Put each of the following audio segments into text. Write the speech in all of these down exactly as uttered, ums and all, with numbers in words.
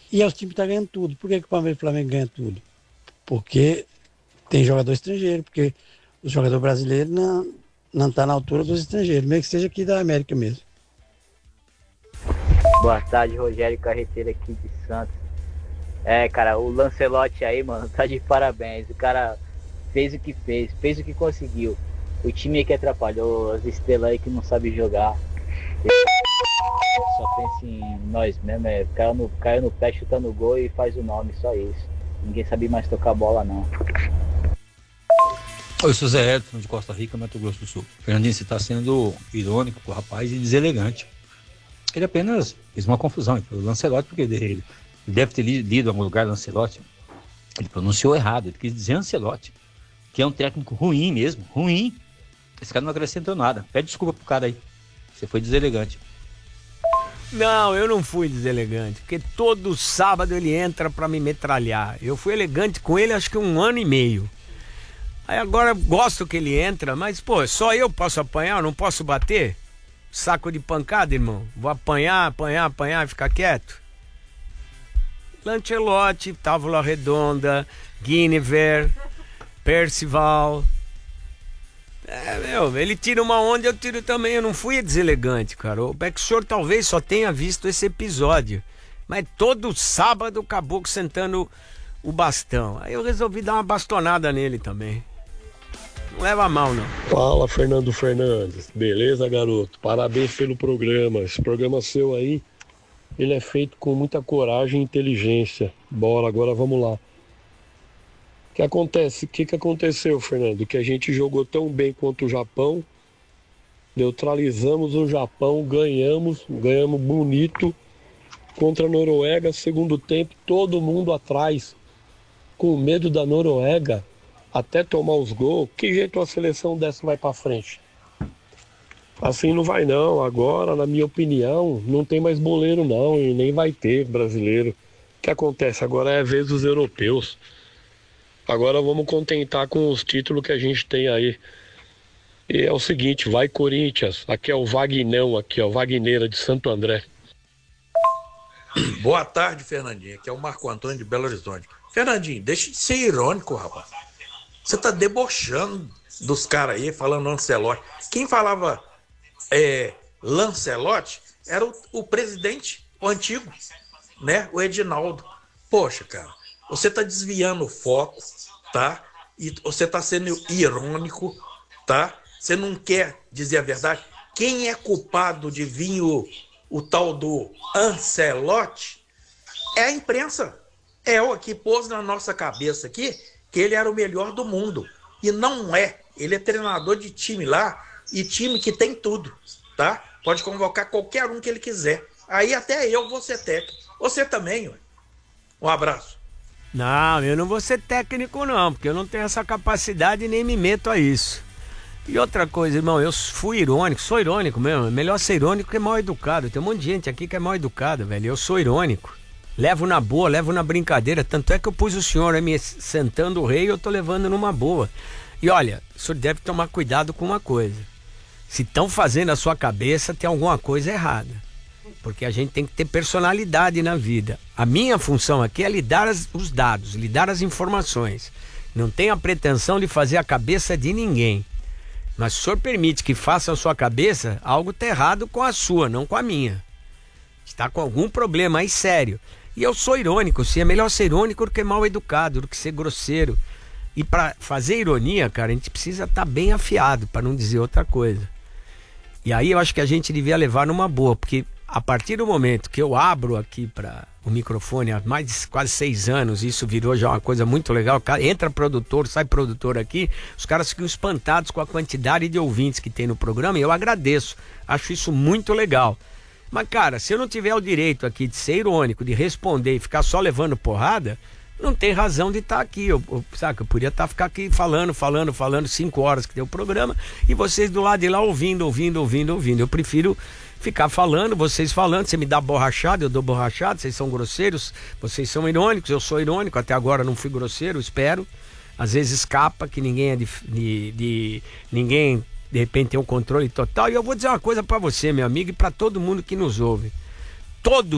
E é os times que estão ganhando tudo. Por que, que o Palmeiras e o Flamengo ganham tudo? Porque tem jogador estrangeiro, porque o jogador brasileiro não não está na altura dos estrangeiros, mesmo que seja aqui da América mesmo. Boa tarde, Rogério Carreteiro aqui de Santos. É, cara, o Lancelotti aí, mano, tá de parabéns. O cara fez o que fez, fez o que conseguiu. O time aí que atrapalhou, as estrelas aí que não sabem jogar. Só pensa em nós mesmo, é, caiu no, caiu no pé, chuta no gol e faz o nome, só isso. Ninguém sabe mais tocar bola, não. Eu sou Zé Edson, de Costa Rica, Mato Grosso do Sul. Fernandinho, você está sendo irônico com o rapaz e deselegante. Ele apenas fez uma confusão. Ele falou Lancelotti, porque ele, ele deve ter lido em algum lugar Lancelotti. Ele pronunciou errado, ele quis dizer Ancelotti, que é um técnico ruim mesmo, ruim. Esse cara não acrescentou nada. Pede desculpa pro cara aí. Você foi deselegante. Não, eu não fui deselegante, porque todo sábado ele entra pra me metralhar. Eu fui elegante com ele acho que um ano e meio. Aí agora gosto que ele entra, mas pô, só eu posso apanhar, eu não posso bater? Saco de pancada, irmão. Vou apanhar, apanhar, apanhar e ficar quieto? Lancelotti, Távola Redonda, Guinevere, Percival. É, meu, ele tira uma onda, eu tiro também. Eu não fui deselegante, cara. O Beckshore talvez só tenha visto esse episódio, mas todo sábado o caboclo sentando o bastão. Aí eu resolvi dar uma bastonada nele também. Não leva mal, não. Fala, Fernando Fernandes. Beleza, garoto? Parabéns pelo programa. Esse programa seu aí, ele é feito com muita coragem e inteligência. Bora, agora vamos lá. O que acontece? O que, que aconteceu, Fernando? Que a gente jogou tão bem quanto o Japão, neutralizamos o Japão, ganhamos, ganhamos bonito contra a Noruega, segundo tempo, todo mundo atrás, com medo da Noruega, até tomar os gols. Que jeito uma seleção dessa vai pra frente? Assim não vai não. Agora, na minha opinião, não tem mais boleiro não, e nem vai ter brasileiro. O que acontece? Agora é a vez dos europeus. Agora vamos contentar com os títulos que a gente tem aí. E é o seguinte, vai Corinthians. Aqui é o Vagnão, aqui ó, Vagneira de Santo André. Boa tarde, Fernandinho. Aqui é o Marco Antônio de Belo Horizonte. Fernandinho, deixa de ser irônico, rapaz. Você tá debochando dos caras aí, falando Lancelotti. Quem falava é, Lancelotti era o, o presidente, o antigo, né? O Edinaldo. Poxa, cara, você tá desviando o foco, tá? E você tá sendo irônico, tá? Você não quer dizer a verdade. Quem é culpado de vir o, o tal do Ancelotti é a imprensa. É o que pôs na nossa cabeça aqui que ele era o melhor do mundo. E não é. Ele é treinador de time lá, e time que tem tudo, tá? Pode convocar qualquer um que ele quiser. Aí até eu vou ser técnico. Você também, ué. Um abraço. Não, eu não vou ser técnico não, porque eu não tenho essa capacidade e nem me meto a isso. E outra coisa, irmão, eu fui irônico, sou irônico mesmo. É melhor ser irônico que mal educado. Tem um monte de gente aqui que é mal educada, velho. Eu sou irônico. Levo na boa, levo na brincadeira. Tanto é que eu pus o senhor aí me sentando o rei e eu tô levando numa boa. E olha, o senhor deve tomar cuidado com uma coisa. Se estão fazendo a sua cabeça, tem alguma coisa errada. Porque a gente tem que ter personalidade na vida. A minha função aqui é lhe dar as, os dados, lhe dar as informações. Não tenho a pretensão de fazer a cabeça de ninguém. Mas se o senhor permite que faça a sua cabeça, algo está errado com a sua, não com a minha. Está com algum problema aí sério. E eu sou irônico, sim, é melhor ser irônico do que mal educado, do que ser grosseiro. E para fazer ironia, cara, a gente precisa estar tá bem afiado, para não dizer outra coisa. E aí eu acho que a gente devia levar numa boa, porque a partir do momento que eu abro aqui para o microfone há mais de quase seis anos, isso virou já uma coisa muito legal, entra produtor, sai produtor aqui, os caras ficam espantados com a quantidade de ouvintes que tem no programa, e eu agradeço, acho isso muito legal. Mas cara, se eu não tiver o direito aqui de ser irônico, de responder e ficar só levando porrada, não tem razão de estar aqui. Eu, eu, sabe, eu podia estar ficar aqui falando, falando, falando cinco horas que tem o programa e vocês do lado de lá ouvindo, ouvindo, ouvindo, ouvindo. Eu prefiro ficar falando, vocês falando, você me dá borrachada, eu dou borrachada, vocês são grosseiros, vocês são irônicos, eu sou irônico, até agora não fui grosseiro, espero. Às vezes escapa, que ninguém é de, de, de ninguém de repente tem um controle total. E eu vou dizer uma coisa pra você, meu amigo, e pra todo mundo que nos ouve. Todos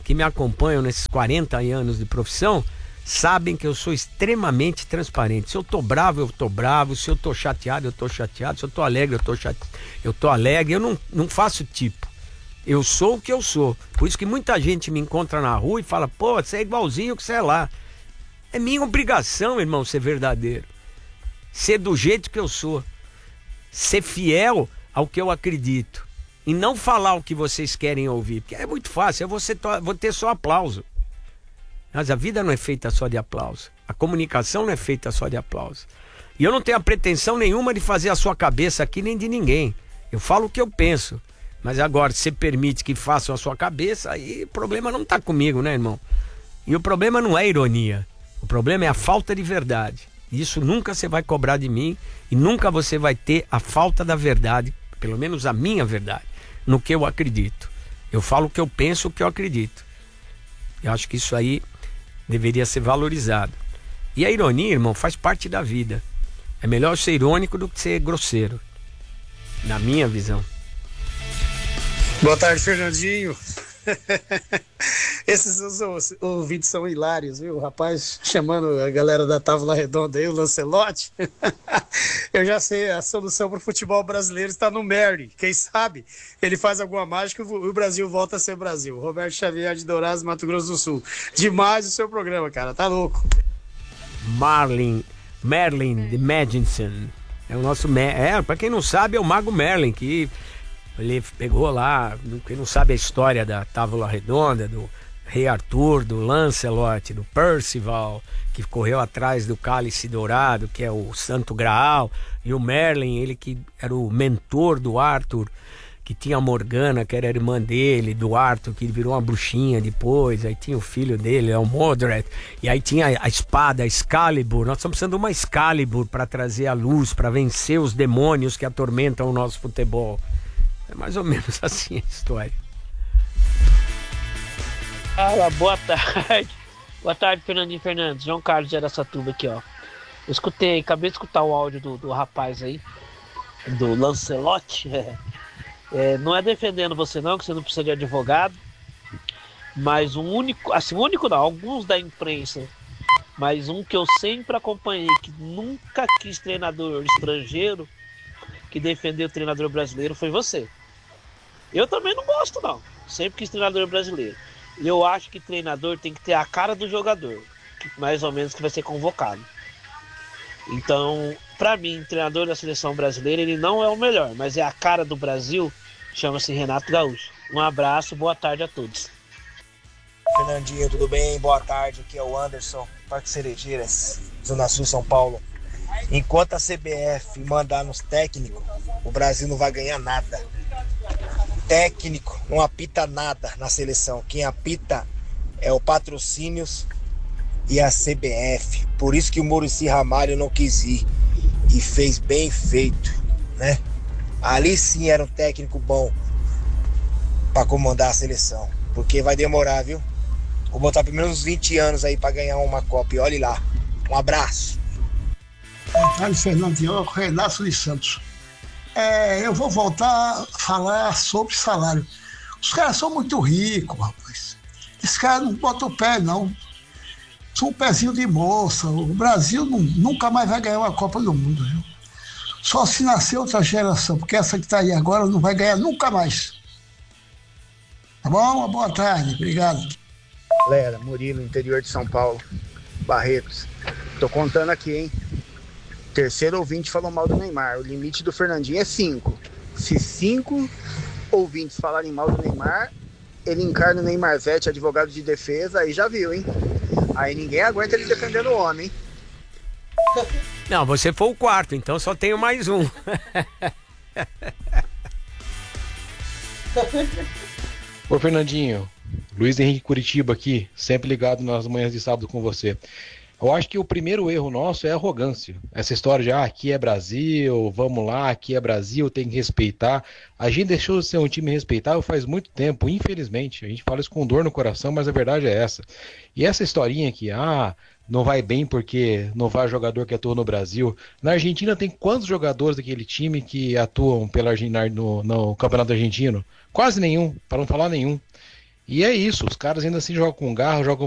que me acompanham nesses quarenta anos de profissão, sabem que eu sou extremamente transparente. Se eu tô bravo, eu tô bravo. Se eu tô chateado, eu tô chateado. Se eu tô alegre, eu tô chate... eu tô alegre. Eu não, não faço tipo. Eu sou o que eu sou. Por isso que muita gente me encontra na rua e fala, pô, você é igualzinho que você é lá. É minha obrigação, irmão, ser verdadeiro. Ser do jeito que eu sou. Ser fiel ao que eu acredito. E não falar o que vocês querem ouvir. Porque é muito fácil, eu vou, ser, vou ter só aplauso. Mas a vida não é feita só de aplauso. A comunicação não é feita só de aplauso. E eu não tenho a pretensão nenhuma de fazer a sua cabeça aqui, nem de ninguém. Eu falo o que eu penso. Mas agora, se você permite que façam a sua cabeça, aí o problema não está comigo, né, irmão? E o problema não é ironia. O problema é a falta de verdade. Isso nunca você vai cobrar de mim e nunca você vai ter a falta da verdade, pelo menos a minha verdade, no que eu acredito. Eu falo o que eu penso, o que eu acredito. Eu acho que isso aí deveria ser valorizado. E a ironia, irmão, faz parte da vida. É melhor ser irônico do que ser grosseiro, na minha visão. Boa tarde, Fernandinho. Esses os, os, ouvintes são hilários, viu? O rapaz chamando a galera da Távola Redonda aí, o Lancelotti. Eu já sei, a solução para o futebol brasileiro está no Merlin. Quem sabe ele faz alguma mágica e o Brasil volta a ser Brasil. Roberto Xavier de Dourados, Mato Grosso do Sul. Demais o seu programa, cara, tá louco. Marlin, Merlin de Madison. É o nosso... É, para quem não sabe, é o Mago Merlin, que... Ele pegou lá, quem não sabe a história da Távola Redonda, do Rei Arthur, do Lancelot, do Percival, que correu atrás do Cálice Dourado, que é o Santo Graal, e o Merlin, ele que era o mentor do Arthur, que tinha a Morgana, que era a irmã dele, do Arthur, que virou uma bruxinha depois, aí tinha o filho dele, é o Modred, e aí tinha a espada, a Excalibur. Nós estamos precisando de uma Excalibur para trazer a luz, para vencer os demônios que atormentam o nosso futebol. É mais ou menos assim a história. Fala, boa tarde. Boa tarde, Fernandinho Fernandes. João Carlos de Araçatuba aqui, ó. Eu escutei, acabei de escutar o áudio do, do rapaz aí, do Lancelotti. É, é, não é defendendo você não, que você não precisa de advogado. Mas um único, assim, um único não, alguns da imprensa. Mas um que eu sempre acompanhei, que nunca quis treinador estrangeiro, que defendeu o treinador brasileiro, foi você. Eu também não gosto não, sempre quis treinador brasileiro. Eu acho que treinador tem que ter a cara do jogador, que mais ou menos que vai ser convocado. Então, pra mim, treinador da seleção brasileira, ele não é o melhor, mas é a cara do Brasil, chama-se Renato Gaúcho. Um abraço, boa tarde a todos. Fernandinho, tudo bem? Boa tarde, aqui é o Anderson, Parque Cerejeiras, Zona Sul, São Paulo. Enquanto a C B F mandar nos técnicos, o Brasil não vai ganhar nada. Técnico não apita nada na seleção. Quem apita é o Patrocínios e a C B F. Por isso que o Muricy Ramalho não quis ir. E fez bem feito, né? Ali sim era um técnico bom para comandar a seleção. Porque vai demorar, viu? Vou botar pelo menos uns vinte anos aí para ganhar uma Copa. E olhe lá. Um abraço. Boa tarde, Fernandinho, Renato de Santos. É, eu vou voltar a falar sobre salário. Os caras são muito ricos, rapaz. Esses caras não botam o pé, não. São um pezinho de moça. O Brasil não, nunca mais vai ganhar uma Copa do Mundo, viu? Só se nascer outra geração, porque essa que está aí agora não vai ganhar nunca mais. Tá bom? Uma boa tarde, obrigado. Galera, Murilo, interior de São Paulo, Barretos. Tô contando aqui, hein? Terceiro ouvinte falou mal do Neymar. O limite do Fernandinho é cinco. Se cinco ouvintes falarem mal do Neymar, ele encarna o Neymar Vete, advogado de defesa, aí já viu, hein? Aí ninguém aguenta ele defendendo o homem, hein? Não, você foi o quarto, então só tenho mais um. Ô Fernandinho, Luiz Henrique Curitiba aqui, sempre ligado nas manhãs de sábado com você. Eu acho que o primeiro erro nosso é a arrogância. Essa história de, ah, aqui é Brasil, vamos lá, aqui é Brasil, tem que respeitar. A gente deixou de ser um time respeitável faz muito tempo, infelizmente. A gente fala isso com dor no coração, mas a verdade é essa. E essa historinha que, ah, não vai bem porque não vai jogador que atua no Brasil. Na Argentina tem quantos jogadores daquele time que atuam pela Argentina no, no Campeonato Argentino? Quase nenhum, para não falar nenhum. E é isso, os caras ainda assim jogam com garra, jogam